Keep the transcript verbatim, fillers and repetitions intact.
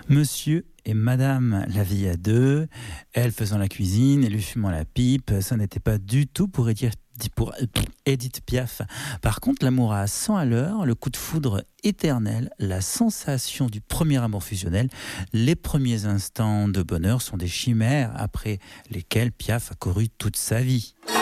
Monsieur et Madame la vie à deux, elle faisant la cuisine et lui fumant la pipe, ça n'était pas du tout pour Edith, pour Edith Piaf. Par contre, l'amour à cent à l'heure, le coup de foudre éternel, la sensation du premier amour fusionnel, les premiers instants de bonheur sont des chimères après lesquelles Piaf a couru toute sa vie.